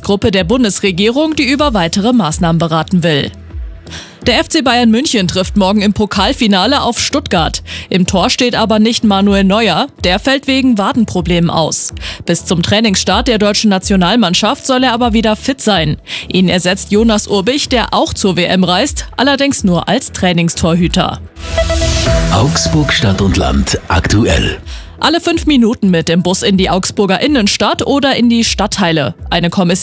Arbeitsgruppe der Bundesregierung, die über weitere Maßnahmen beraten will. Der FC Bayern München trifft morgen im Pokalfinale auf Stuttgart. Im Tor steht aber nicht Manuel Neuer, der fällt wegen Wadenproblemen aus. Bis zum Trainingsstart der deutschen Nationalmannschaft soll er aber wieder fit sein. Ihn ersetzt Jonas Urbich, der auch zur WM reist, allerdings nur als Trainingstorhüter. Augsburg Stadt und Land aktuell. Alle 5 Minuten mit dem Bus in die Augsburger Innenstadt oder in die Stadtteile. Eine Kommission